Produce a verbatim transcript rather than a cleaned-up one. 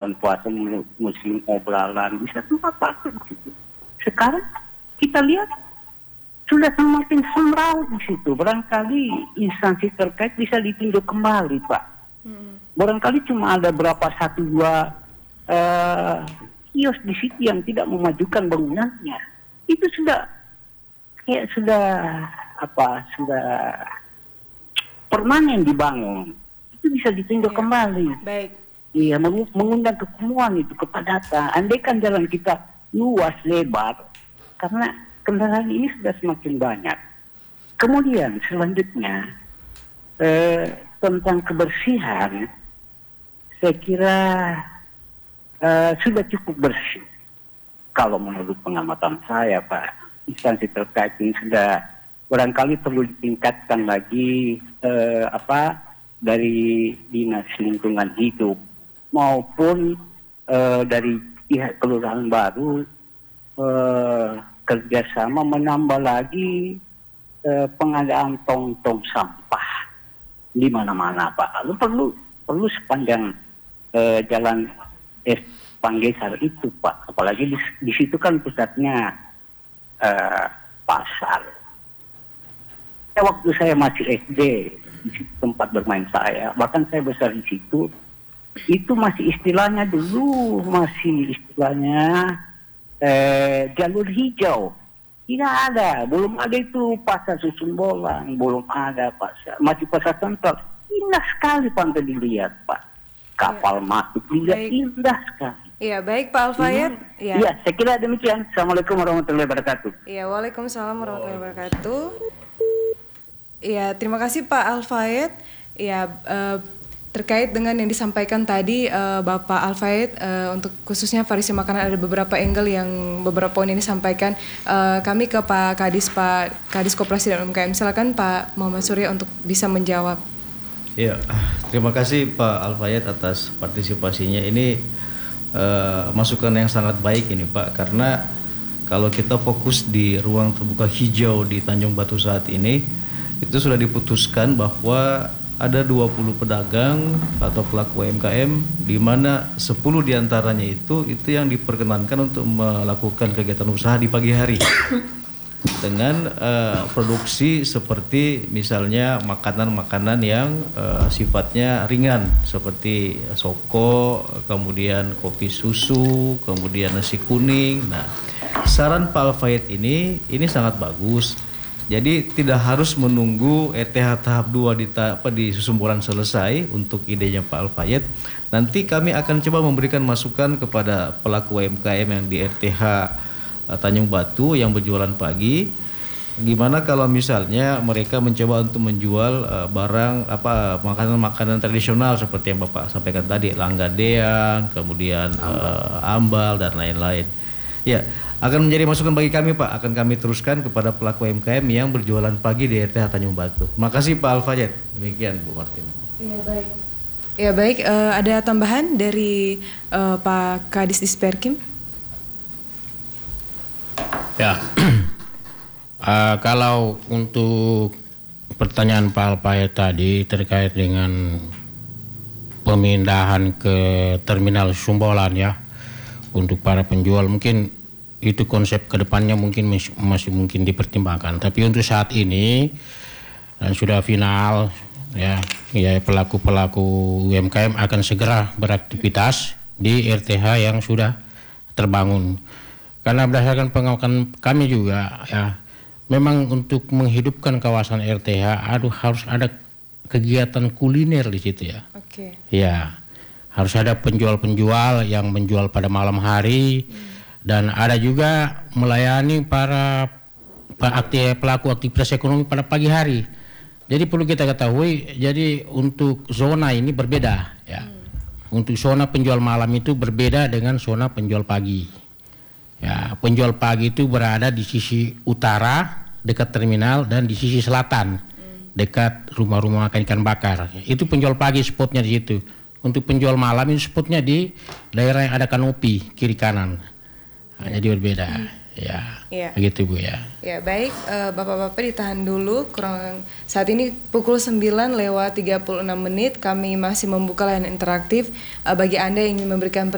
bulan puasa musim obrolan bisa tempat waktu di situ. Sekarang kita lihat sudah semakin semraut di situ. Barangkali instansi terkait bisa ditinjau kembali, Pak. Hmm. Barangkali cuma ada berapa satu dua uh, kios di situ yang tidak memajukan bangunannya. Itu sudah kayak sudah apa sudah permanen dibangun. Itu bisa ditinjau ya. Kembali. Baik. Iya, mengundang ketemuan itu kepadatan. Andaikan jalan kita luas lebar, karena kendaraan ini sudah semakin banyak. Kemudian selanjutnya eh, tentang kebersihan, saya kira eh, sudah cukup bersih. Kalau menurut pengamatan saya, Pak, instansi terkait ini sudah barangkali perlu ditingkatkan lagi eh, apa dari dinas lingkungan hidup maupun uh, dari pihak kelurahan baru uh, kerjasama menambah lagi uh, pengadaan tong-tong sampah di mana-mana, Pak. Lalu perlu perlu sepanjang uh, jalan S Panggesar itu, Pak. Apalagi di, di situ kan pusatnya uh, pasar. Ya, waktu saya masih S D di situ tempat bermain saya, bahkan saya besar di situ. Itu masih istilahnya dulu, masih istilahnya eh, jalur hijau. Tidak ada, belum ada itu pasar susun bolang, belum ada pasar, masih pasar sentral. Indah sekali pantai dilihat, Pak. Kapal ya. Masuk dilihat, indah sekali. Iya, baik Pak Al-Fayed. Iya, ya, saya kira demikian. Assalamualaikum warahmatullahi wabarakatuh. Iya, waalaikumsalam warahmatullahi wabarakatuh. Iya, terima kasih Pak Al-Fayed. Iya, uh, terkait dengan yang disampaikan tadi uh, Bapak Al-Fayed uh, untuk khususnya variasi makanan ada beberapa angle yang beberapa poin ini disampaikan. Uh, kami ke Pak Kadis Pak Kadis Koperasi dan U M K M. Silakan Pak Muhammad Surya untuk bisa menjawab. Iya, terima kasih Pak Al-Fayed atas partisipasinya. Ini uh, masukan yang sangat baik ini Pak, karena kalau kita fokus di ruang terbuka hijau di Tanjung Batu saat ini, itu sudah diputuskan bahwa ada dua puluh pedagang atau pelaku U M K M di mana sepuluh diantaranya itu itu yang diperkenankan untuk melakukan kegiatan usaha di pagi hari dengan uh, produksi seperti misalnya makanan-makanan yang uh, sifatnya ringan seperti soko, kemudian kopi susu, kemudian nasi kuning. Nah, saran Pak Al-Fayed ini ini sangat bagus. Jadi tidak harus menunggu E T H tahap dua di, apa, di Susumbolan selesai untuk idenya Pak Al-Fayed. Nanti kami akan coba memberikan masukan kepada pelaku U M K M yang di R T H uh, Tanjung Batu yang berjualan pagi. Gimana kalau misalnya mereka mencoba untuk menjual uh, barang apa makanan-makanan tradisional seperti yang Bapak sampaikan tadi, langgadean, kemudian uh, ambal dan lain-lain. Ya. Akan menjadi masukan bagi kami Pak, akan kami teruskan kepada pelaku U M K M yang berjualan pagi di R T H Tanjung Batu. Makasih Pak Al-Fayed. Demikian Bu Martin. Iya baik. Ya baik, uh, ada tambahan dari uh, Pak Kadis Disperkim? Ya, uh, kalau untuk pertanyaan Pak Al-Fayed tadi terkait dengan pemindahan ke terminal Sumbolan ya, untuk para penjual mungkin itu konsep kedepannya mungkin masih mungkin dipertimbangkan. Tapi untuk saat ini dan sudah final ya, ya pelaku-pelaku U M K M akan segera beraktivitas di R T H yang sudah terbangun. Karena berdasarkan pengawasan kami juga ya, memang untuk menghidupkan kawasan R T H aduh harus ada kegiatan kuliner di situ ya. Oke. Okay. Ya, harus ada penjual-penjual yang menjual pada malam hari. Hmm. Dan ada juga melayani para pelaku aktivitas ekonomi pada pagi hari. Jadi perlu kita ketahui, jadi untuk zona ini berbeda ya. Hmm. Untuk zona penjual malam itu berbeda dengan zona penjual pagi. Ya, penjual pagi itu berada di sisi utara dekat terminal dan di sisi selatan hmm. dekat rumah-rumah makan ikan bakar. Itu penjual pagi spotnya di situ. Untuk penjual malam itu spotnya di daerah yang ada kanopi kiri kanan. Nah, jadi berbeda, ya, ya, begitu Bu ya. Ya baik, uh, Bapak-Bapak ditahan dulu. Kurang saat ini pukul sembilan lewat tiga puluh enam menit. Kami masih membuka layanan interaktif uh, bagi Anda yang ingin memberikan